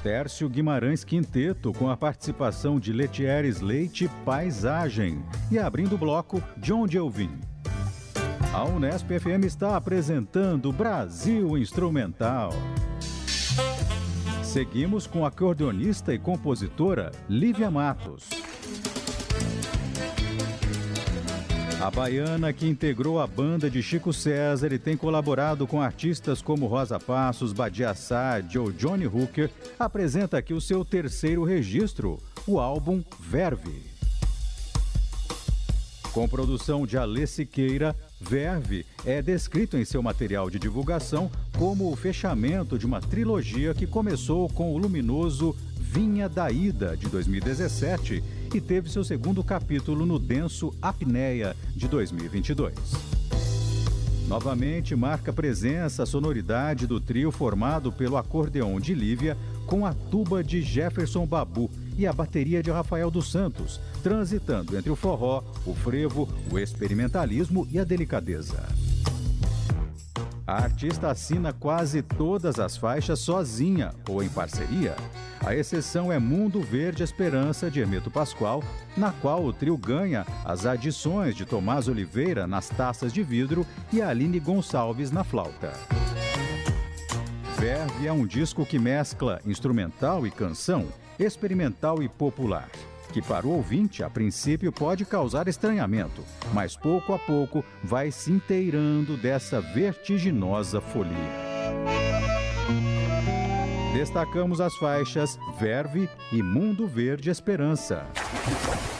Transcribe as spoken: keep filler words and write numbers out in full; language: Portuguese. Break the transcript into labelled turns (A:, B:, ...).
A: Tércio Guimarães Quinteto, com a participação de Letieres Leite, Paisagem. E abrindo o bloco, De Onde Eu Vim. A Unesp F M está apresentando Brasil Instrumental. Seguimos com a acordeonista e compositora Lívia Matos. A baiana, que integrou a banda de Chico César e tem colaborado com artistas como Rosa Passos, Badia Saad ou Johnny Hooker, apresenta aqui o seu terceiro registro, o álbum Verve. Com produção de Alê Siqueira, Verve é descrito em seu material de divulgação como o fechamento de uma trilogia que começou com o luminoso Vinha da Ida, de dois mil e dezessete, e teve seu segundo capítulo no denso Apneia, de dois mil e vinte e dois. Novamente marca presença a sonoridade do trio formado pelo acordeão de Lívia com a tuba de Jefferson Babu e a bateria de Rafael dos Santos, transitando entre o forró, o frevo, o experimentalismo e a delicadeza. A artista assina quase todas as faixas sozinha ou em parceria. A exceção é Mundo Verde Esperança, de Hermeto Pascoal, na qual o trio ganha as adições de Tomás Oliveira nas taças de vidro e Aline Gonçalves na flauta. Verve é um disco que mescla instrumental e canção, experimental e popular, que para o ouvinte, a princípio, pode causar estranhamento, mas pouco a pouco vai se inteirando dessa vertiginosa folia. Destacamos as faixas Verve e Mundo Verde Esperança.